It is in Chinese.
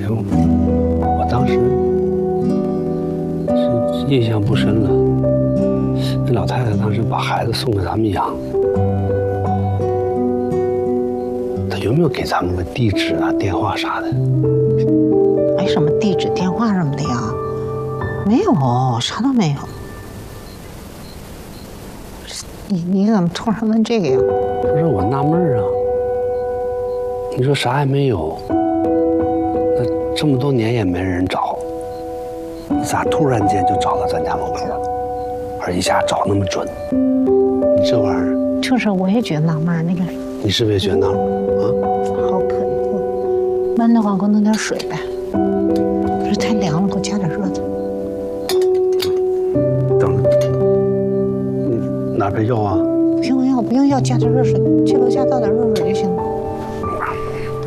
呦，我当时是印象不深了。那老太太当时把孩子送给咱们养，她有没有给咱们个地址啊、电话啥的？ 没什么地址、电话什么的呀，没有，啥都没有。你怎么突然问这个呀？ 不是我纳闷啊，你说啥也没有，那这么多年也没人找，你咋突然间就找到咱家门口了，而一下找那么准？你这玩意儿， 就是我也觉得纳闷，那个你是不是也觉得纳闷啊？ 好渴呀，闷的话给我弄点水呗。不是太凉了，给我加点热的。 等着，哪杯药啊？ 不用药，加点热水，去楼下倒点热水就行了。